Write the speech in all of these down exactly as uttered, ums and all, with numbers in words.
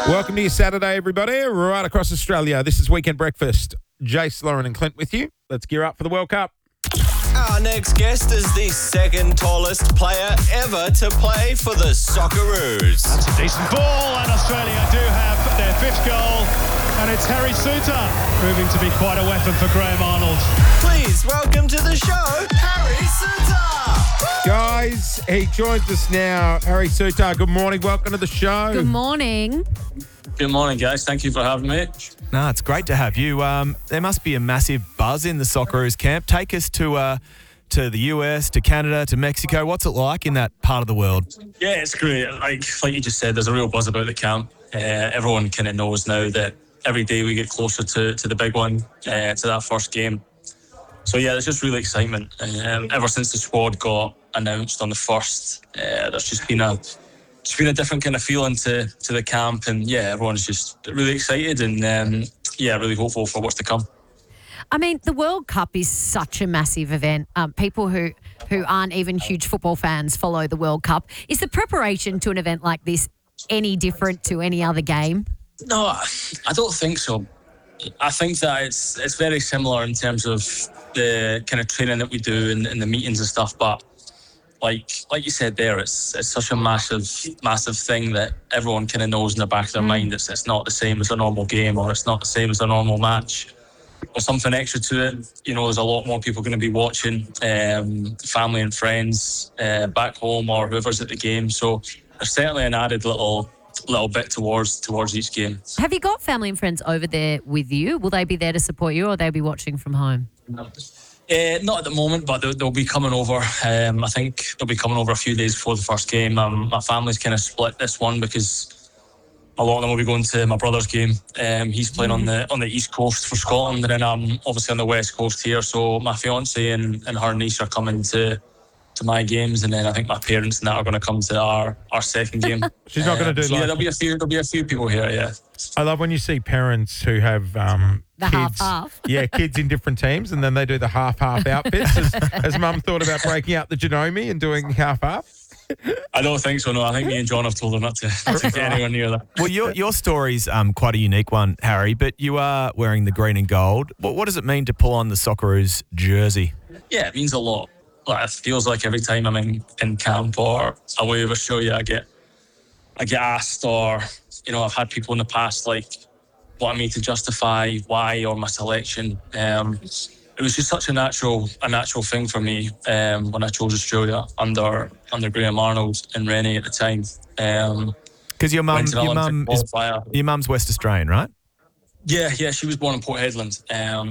Welcome to your Saturday, everybody, right across Australia. This is Weekend Breakfast. Jace, Lauren and Clint with you. Let's gear up for the World Cup. Our next guest is the second tallest player ever to play for the Socceroos. That's a decent ball, and Australia do have their fifth goal, and it's Harry Souttar, proving to be quite a weapon for Graham Arnold. Please welcome to the show, Harry Souttar. Guys, he joins us now. Harry Souttar, good morning. Welcome to the show. Good morning. Good morning, guys. Thank you for having me. No, it's great to have you. Um, there must be a massive buzz in the Socceroos camp. Take us to uh, to the U S, to Canada, to Mexico. What's it like in that part of the world? Yeah, it's great. Like like you just said, there's a real buzz about the camp. Uh, everyone kind of knows now that every day we get closer to, to the big one, uh, to that first game. So yeah, there's just really excitement. Um, ever since the squad got announced on the first, uh, there's just been a it's been a different kind of feeling to, to the camp, and yeah, everyone's just really excited and um, yeah, really hopeful for what's to come. I mean, the World Cup is such a massive event. Um, people who, who aren't even huge football fans follow the World Cup. Is the preparation to an event like this any different to any other game? No, I don't think so. I think that it's it's very similar in terms of the kind of training that we do and, and the meetings and stuff, but like like you said there, it's it's such a massive massive thing that everyone kind of knows in the back of their mm. mind. It's it's not the same as a normal game, or it's not the same as a normal match. There's something extra to it. You know, there's a lot more people going to be watching, um, family and friends uh, back home or whoever's at the game. So there's certainly an added little little bit towards towards each game. Have you got family and friends over there with you? Will they be there to support you, or will they be watching from home? No. Uh, not at the moment, but they'll, they'll be coming over. Um, I think they'll be coming over a few days before the first game. Um, my family's kind of split this one because a lot of them will be going to my brother's game. Um, he's playing on the on the east coast for Scotland, and then I'm obviously on the west coast here. So my fiance and, and her niece are coming to to my games, and then I think my parents and that are going to come to our, our second game. She's not going to do so like... Yeah, there'll be a few. There'll be a few people here. Yeah. I love when you see parents who have um, the kids, half-half. yeah, kids in different teams, and then they do the half-half outfits. Has, has Mum thought about breaking out the Janome and doing half-half? I don't think so. No, I think me and John have told her not to, not to get anywhere near that. Well, your your story's um, quite a unique one, Harry. But you are wearing the green and gold. What what does it mean to pull on the Socceroos jersey? Yeah, it means a lot. Like, it feels like every time I'm in, in camp or away with Australia, I get I get asked, or you know, I've had people in the past like wanting me to justify why or my selection. Um, it was just such a natural a natural thing for me um, when I chose Australia under under Graham Arnold and Rennie at the time. Because um, your mum your mum is your mum's West Australian, right? Yeah, yeah, she was born in Port Hedland. Um,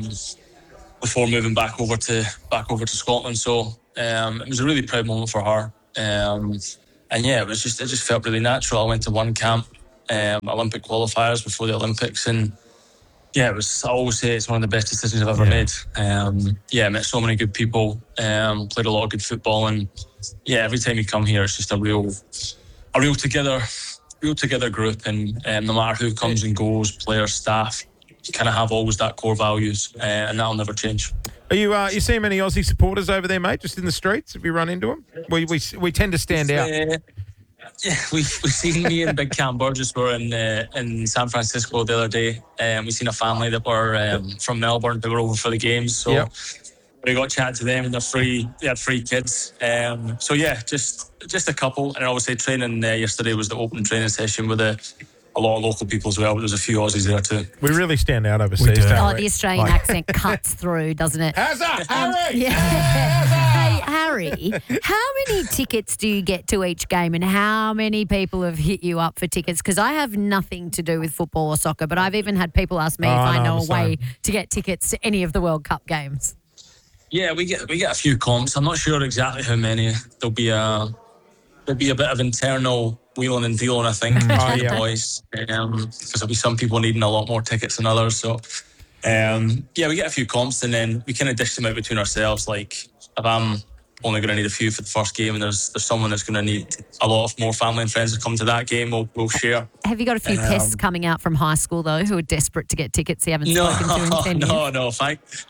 before moving back over to back over to Scotland, so um, it was a really proud moment for her. Um, and yeah, it was just it just felt really natural. I went to one camp, um, Olympic qualifiers before the Olympics, and yeah, it was. I always say it's one of the best decisions I've ever yeah. made. Um, yeah, I met so many good people, um, played a lot of good football, and yeah, every time you come here, it's just a real, a real together, real together group, and um, no matter who comes and goes, players, staff, you kind of have always that core values, uh, and that'll never change. Are you uh, you seeing many Aussie supporters over there, mate? Just in the streets? Have you run into them? We we we tend to stand out. Uh, yeah, we we seen me and Big Cam Burgess were in uh, in San Francisco the other day, and um, we seen a family that were um, from Melbourne that were over for the games. So yep. we got chatting to them, and they're free. They had three kids. Um, so yeah, just just a couple, and obviously training uh, yesterday was the open training session with a. A lot of local people as well, but there's a few Aussies there too. We really stand out overseas, don't Oh, we? the Australian Like- accent cuts through, doesn't it? How's that, Harry? Yeah. Hey, Harry, how many tickets do you get to each game, and how many people have hit you up for tickets? Because I have nothing to do with football or soccer, but I've even had people ask me Oh, if I no, know I'm a the way same. to get tickets to any of the World Cup games. Yeah, we get we get a few comps. I'm not sure exactly how many. There'll be a there'll be a bit of internal wheeling and dealing, I think, Oh, between yeah. the boys, um, because there'll be some people needing a lot more tickets than others. So, um, yeah, we get a few comps, and then we kind of dish them out between ourselves. Like, if I'm only going to need a few for the first game, and there's there's someone that's going to need a lot of more family and friends to come to that game, we'll, we'll share. Have you got a few Um, pests coming out from high school, though, who are desperate to get tickets you haven't No, spoken to in ten years? no, no. Thank,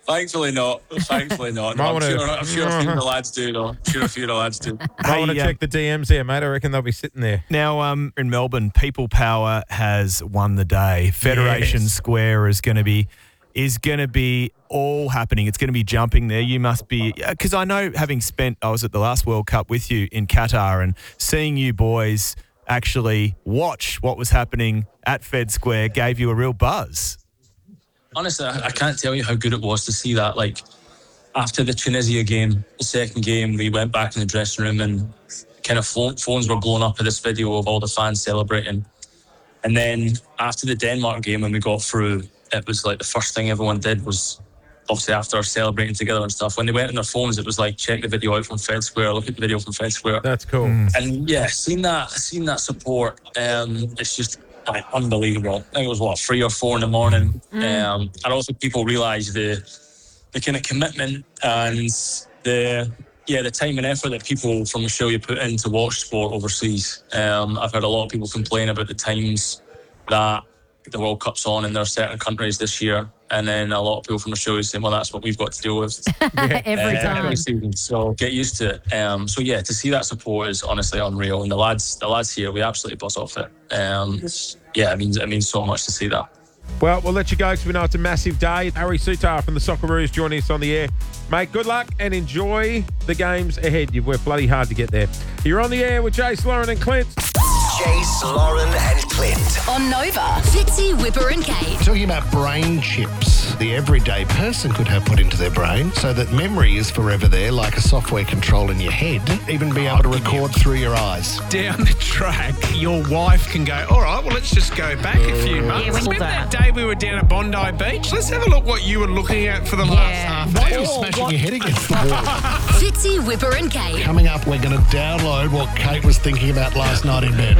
Thankfully not. Thankfully not. No, Might I'm, wanna- sure, I'm sure a few of the lads do, though. I'm sure a few of the lads do. I want to Hey, uh, check the D Ms there, mate. I reckon they'll be sitting there. Now, um, in Melbourne, People Power has won the day. Federation Yes. Square is going to be is going to be all happening. It's going to be jumping there. You must be, because I know, having spent, I was at the last World Cup with you in Qatar, and seeing you boys actually watch what was happening at Fed Square gave you a real buzz. Honestly, I, I can't tell you how good it was to see that. Like, after the Tunisia game, the second game, we went back in the dressing room and kind of phones were blown up at this video of all the fans celebrating. And then after the Denmark game, when we got through, it was like the first thing everyone did was, obviously after celebrating together and stuff, when they went on their phones, it was like, check the video out from Fed Square, look at the video from Fed Square. That's cool. And yeah, seeing that, seeing that support, um, it's just like, unbelievable. I think it was what, three or four in the morning. Um, and also people realise the the kind of commitment and the yeah the time and effort that people from Australia put in to watch sport overseas. Um, I've heard a lot of people complain about the times that the World Cup's on in their certain countries this year, and then a lot of people from Australia saying, "Well, that's what we've got to deal with." Every uh, time. every season. So get used to it. Um, so yeah, to see that support is honestly unreal, and the lads, the lads here, we absolutely buzz off it. Um, yeah, it means it means so much to see that. Well, we'll let you go because we know it's a massive day. Harry Sutar from the Socceroos joining us on the air. Mate, good luck and enjoy the games ahead. You've worked bloody hard to get there. You're on the air with Jace, Lauren and Clint. Jace, Lauren and Clint. On Nova, Fitzy, Whipper and Kate. Talking about brain chips, the everyday person could have put into their brain so that memory is forever there, like a software control in your head, even be able to record through your eyes. Down the track, your wife can go, all right, well, let's just go back a few months. Remember that day we were down at Bondi Beach? Let's have a look what you were looking at for the last half Why hour. are you smashing your head against the wall? Fitzy, Whipper and Kate. Coming up, we're going to download what Kate was thinking about last night in bed.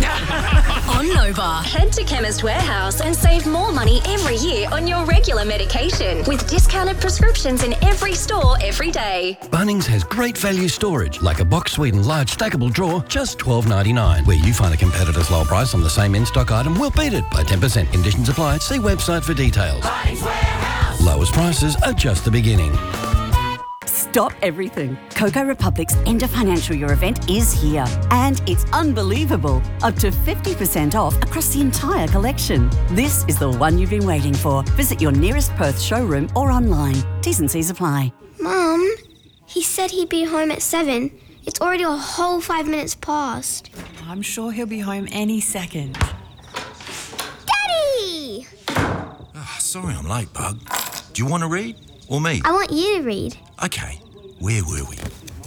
On Nova. Head to Chemist Warehouse and save more money every year on your regular medication with discounted prescriptions in every store every day. Bunnings has great value storage, like a box Sweden large stackable drawer, just twelve ninety-nine. Where you find a competitor's low price on the same in-stock item, we'll beat it by ten percent. Conditions apply. See website for details. Bunnings Warehouse. Lowest prices are just the beginning. Stop everything. Coco Republic's End of Financial Year event is here. And it's unbelievable. Up to fifty percent off across the entire collection. This is the one you've been waiting for. Visit your nearest Perth showroom or online. T's and C's apply. Mum, he said he'd be home at seven. It's already a whole five minutes past. I'm sure he'll be home any second. Daddy! Oh, sorry I'm late, Bug. Do you want to read? Or me? I want you to read. Okay, where were we?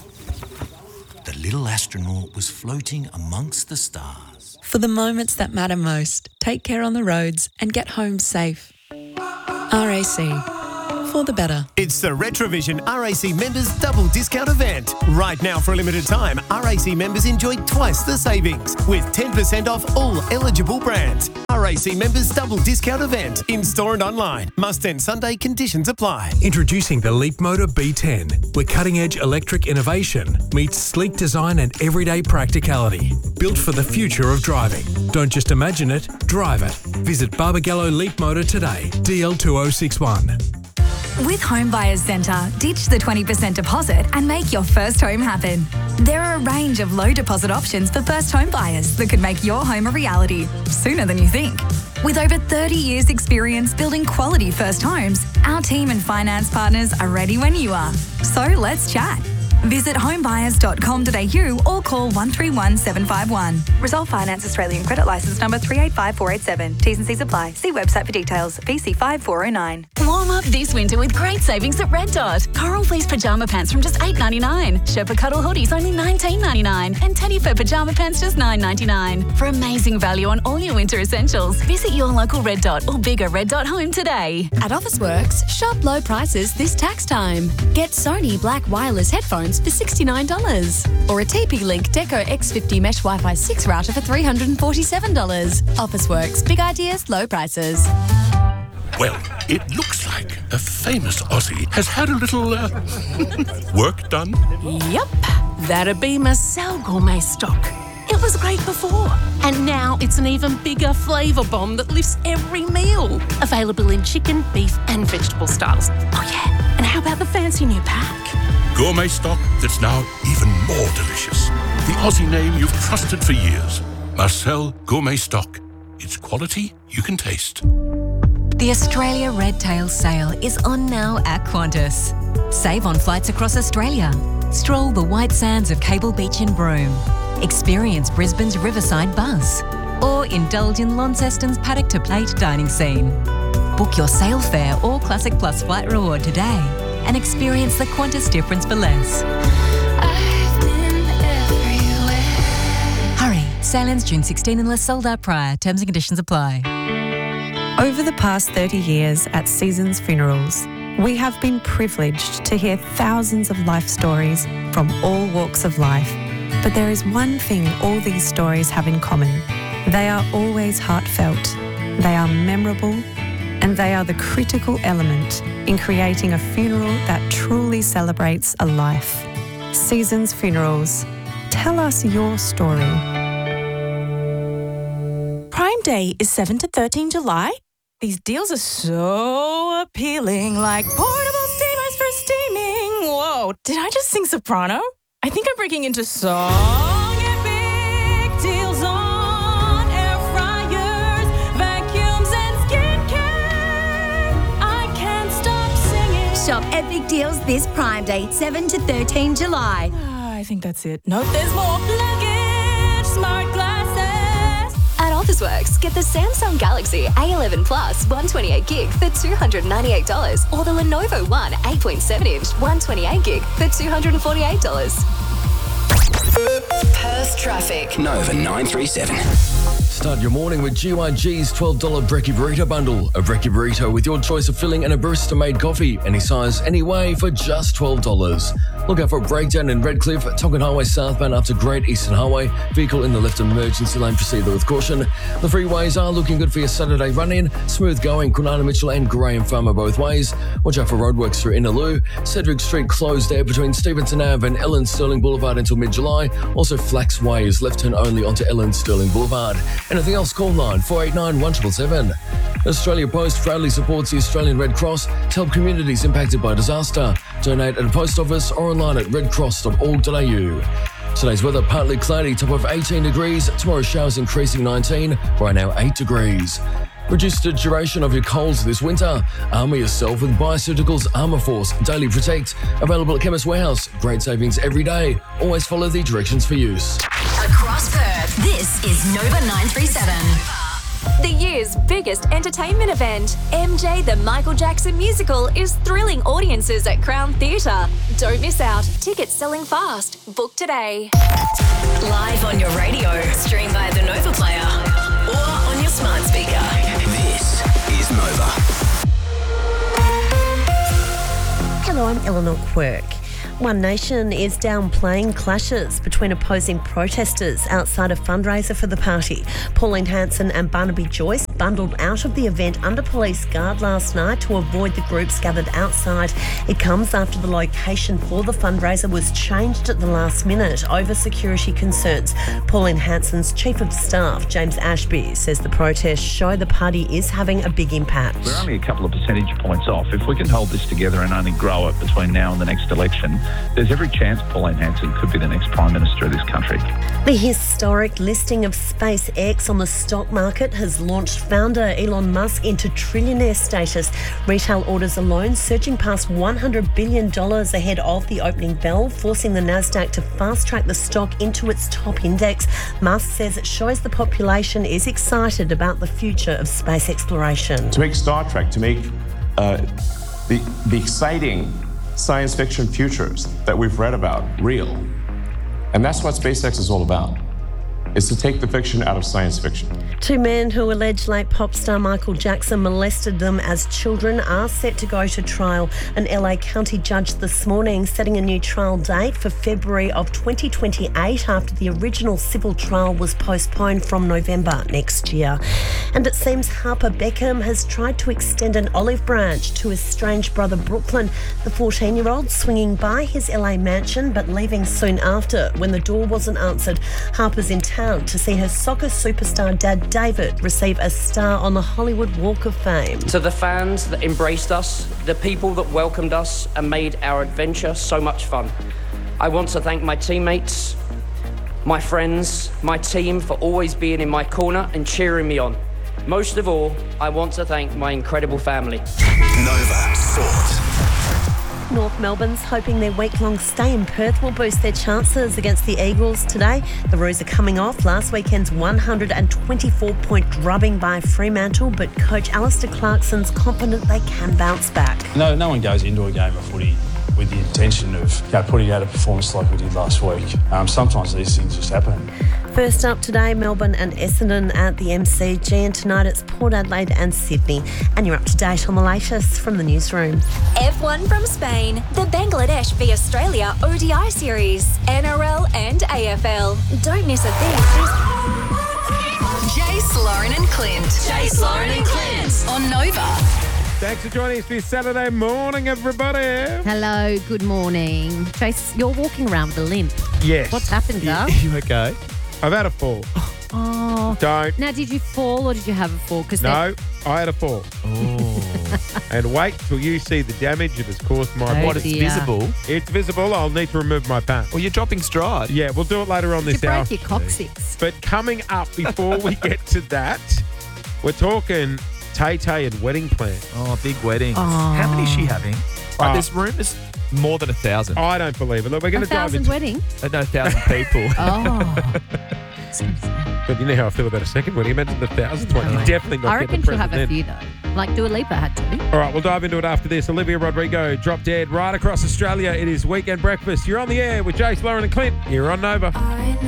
The little astronaut was floating amongst the stars. For the moments that matter most, take care on the roads and get home safe. R A C. For the better. It's the Retrovision R A C members double discount event. Right now for a limited time, R A C members enjoy twice the savings with ten percent off all eligible brands. R A C members double discount event in store and online. Must end Sunday, conditions apply. Introducing the Leapmotor B ten, where cutting-edge electric innovation meets sleek design and everyday practicality. Built for the future of driving. Don't just imagine it, drive it. Visit Barbagallo Leapmotor today, D L two oh six one. With Home Buyers Centre, ditch the twenty percent deposit and make your first home happen. There are a range of low deposit options for first home buyers that could make your home a reality sooner than you think. With over thirty years experience building quality first homes, our team and finance partners are ready when you are. So let's chat. Visit homebuyers dot com dot a u or call one three one seven five one. Resolve Finance Australian Credit Licence number three eight five four eight seven. T's and C's apply. See website for details. V C five four oh nine. Warm up this winter with great savings at Red Dot. Coral Fleece pyjama pants from just eight ninety-nine. Sherpa Cuddle hoodies only nineteen ninety-nine. And Teddy Fur pyjama pants just nine ninety-nine. For amazing value on all your winter essentials, visit your local Red Dot or bigger Red Dot home today. At Officeworks, shop low prices this tax time. Get Sony Black Wireless headphones for sixty-nine dollars. Or a T P-Link Deco X fifty Mesh Wi-Fi six router for three hundred forty-seven dollars. Officeworks, big ideas, low prices. Well, it looks like a famous Aussie has had a little uh, work done. Yep, that'd be my Sal Gourmet stock. It was great before, and now it's an even bigger flavour bomb that lifts every meal. Available in chicken, beef and vegetable styles. Oh yeah, And how about the fancy new pack? Gourmet stock that's now even more delicious. The Aussie name you've trusted for years. Marcel Gourmet Stock. It's quality you can taste. The Australia Red Tail Sale is on now at Qantas. Save on flights across Australia. Stroll the white sands of Cable Beach in Broome. Experience Brisbane's Riverside Buzz. Or indulge in Launceston's paddock to plate dining scene. Book your sale fare or Classic Plus flight reward today and experience the Qantas difference for less. Hurry, sale ends June sixteenth unless sold out prior. Terms and conditions apply. Over the past thirty years at Seasons Funerals, we have been privileged to hear thousands of life stories from all walks of life. But there is one thing all these stories have in common. They are always heartfelt, they are memorable, and they are the critical element in creating a funeral that truly celebrates a life. Seasons Funerals. Tell us your story. Prime Day is seven to thirteen July. These deals are so appealing, like portable steamers for steaming. Whoa, did I just sing soprano? I think I'm breaking into song. And big deals on air fryers, vacuums and skincare. I can't stop singing. Shop epic deals this Prime Day, seven to thirteen July. Ah, I think that's it. Nope, there's more. Luggage, smart glasses. At Officeworks, get the Samsung Galaxy A eleven Plus one twenty-eight gig for two hundred ninety-eight dollars or the Lenovo One eight point seven inch one twenty-eight gig for two hundred forty-eight dollars. Perth traffic. Nova nine three seven. Start your morning with G Y G's twelve dollars Brekkie Burrito Bundle. A Brekkie Burrito with your choice of filling and a barista-made coffee. Any size, any way for just twelve dollars. Look out for a breakdown in Redcliffe, Tonkin Highway southbound up to Great Eastern Highway. Vehicle in the left emergency lane, proceed with caution. The freeways are looking good for your Saturday run-in. Smooth going, Kwinana Mitchell and Graham Farmer both ways. Watch out for roadworks through Innaloo. Cedric Street closed there between Stevenson Ave and Ellen Sterling Boulevard until mid-July. Also Flax Way is left turn only onto Ellen Sterling Boulevard. Anything else, call line four eight nine one seven seven seven. Australia Post proudly supports the Australian Red Cross to help communities impacted by disaster. Donate at a post office or online at red cross dot org dot a u. Today's weather partly cloudy, top of eighteen degrees. Tomorrow's showers increasing nineteen, right now eight degrees. Reduce the duration of your colds this winter. Armour yourself with Bioceuticals Armour Force Daily Protect. Available at Chemist Warehouse. Great savings every day. Always follow the directions for use. Across Perth, this is Nova nine three seven. The year's biggest entertainment event, M J the Michael Jackson Musical, is thrilling audiences at Crown Theatre. Don't miss out. Tickets selling fast. Book today. Live on your radio, stream via the Nova Player, or on your smart speaker. This is Nova. Hello, I'm Eleanor Quirk. One Nation is downplaying clashes between opposing protesters outside a fundraiser for the party. Pauline Hanson and Barnaby Joyce bundled out of the event under police guard last night to avoid the groups gathered outside. It comes after the location for the fundraiser was changed at the last minute over security concerns. Pauline Hanson's Chief of Staff, James Ashby, says the protests show the party is having a big impact. We're only a couple of percentage points off. If we can hold this together and only grow it between now and the next election, there's every chance Pauline Hanson could be the next Prime Minister of this country. The historic listing of SpaceX on the stock market has launched founder Elon Musk into trillionaire status. Retail orders alone surging past one hundred billion dollars ahead of the opening bell, forcing the Nasdaq to fast-track the stock into its top index. Musk says it shows the population is excited about the future of space exploration. To make Star Trek, to make uh, the, the exciting science fiction futures that we've read about real. And that's what SpaceX is all about, is to take the fiction out of science fiction. Two men who allege late pop star Michael Jackson molested them as children are set to go to trial. An L A County judge this morning setting a new trial date for February of twenty twenty-eight after the original civil trial was postponed from November next year. And it seems Harper Beckham has tried to extend an olive branch to his estranged brother Brooklyn, the fourteen-year-old swinging by his L A mansion but leaving soon after. When the door wasn't answered, Harper's in town to see her soccer superstar dad David receive a star on the Hollywood Walk of Fame. To the fans that embraced us, the people that welcomed us and made our adventure so much fun, I want to thank my teammates, my friends, my team for always being in my corner and cheering me on. Most of all, I want to thank my incredible family. Nova Sport. North Melbourne's hoping their week-long stay in Perth will boost their chances against the Eagles today. The Roos are coming off last weekend's one hundred twenty-four point drubbing by Fremantle, but coach Alistair Clarkson's confident they can bounce back. No, no one goes into a game of footy with the intention of you know, putting out a performance like we did last week. Um, sometimes these things just happen. First up today, Melbourne and Essendon at the M C G, and tonight it's Port Adelaide and Sydney. And you're up to date on the latest from the newsroom. F one from Spain, the Bangladesh v Australia O D I series, N R L and A F L. Don't miss a thing. Jace, Lauren and Clint. Jace, Lauren and Clint on Nova. Thanks for joining us this Saturday morning, everybody. Hello, good morning. Trace, you're walking around with a limp. Yes. What's happened, You, Gar? you okay? I've had a fall. Oh. Don't. Now, did you fall or did you have a fall? Cause No, I had a fall. Oh. And wait till you see the damage it has caused my Oh, body. dear. It's visible? It's visible. I'll need to remove my pants. Well, you're dropping stride. Yeah, we'll do it later on You this hour. broke your coccyx. But coming up before we get to that, we're talking Tay-Tay and wedding plans. Oh, big weddings. Oh. How many is she having? Like, Oh. there's rumours more than a thousand. I don't believe it. Look, we're going A to dive thousand into wedding? Uh, no, a thousand people. Oh. But you know how I feel about a second wedding. Imagine the thousandth one. You're definitely not I getting reckon the she'll have present a then. few, though. Like Dua Lipa had to. All right, we'll dive into it after this. Olivia Rodrigo, Drop Dead, right across Australia. It is Weekend Breakfast. You're on the air with Jace, Lauren and Clint. You're on Nova. I know